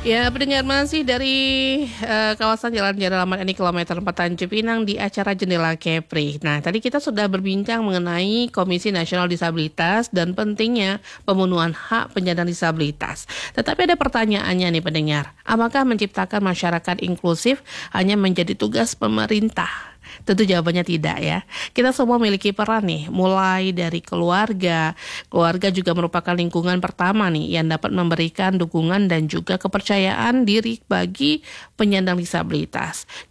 Ya, pendengar masih dari kawasan Jalan Jalaman ini kilometer 4 Tanjung Pinang di acara Jendela Kepri. Nah, tadi kita sudah berbincang mengenai Komisi Nasional Disabilitas dan pentingnya pemenuhan hak penyandang disabilitas. Tetapi ada pertanyaannya nih pendengar, apakah menciptakan masyarakat inklusif hanya menjadi tugas pemerintah? Tentu jawabannya tidak ya. Kita semua memiliki peran nih, mulai dari keluarga. Keluarga juga merupakan lingkungan pertama nih yang dapat memberikan dukungan dan juga kepercayaan diri bagi penyandang disabilitas.